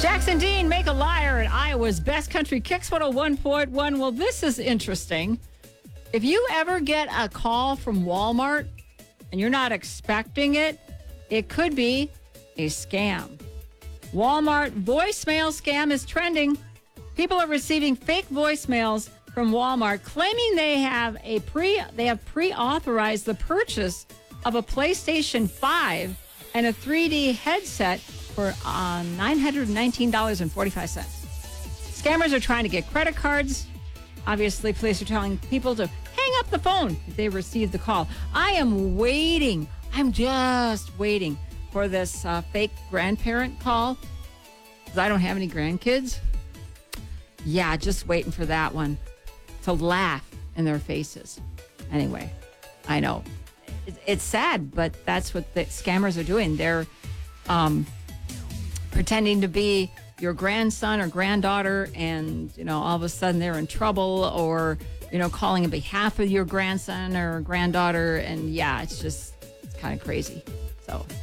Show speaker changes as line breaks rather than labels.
Jackson Dean, Make a Liar at Iowa's Best Country Kicks 101.1. Well, this is interesting. If you ever get a call from Walmart and you're not expecting it, it could be a scam. Walmart voicemail scam is trending. People are receiving fake voicemails from Walmart claiming they have pre-authorized the purchase of a PlayStation 5 and a 3D headset for $919.45. Scammers are trying to get credit cards. Obviously, police are telling people to hang up the phone if they receive the call. I'm just waiting for this fake grandparent call because I don't have any grandkids. Yeah, just waiting for that one to laugh in their faces. Anyway, I know. It's sad, but that's what the scammers are doing. They're pretending to be your grandson or granddaughter, and all of a sudden they're in trouble, or calling on behalf of your grandson or granddaughter, and it's kind of crazy. So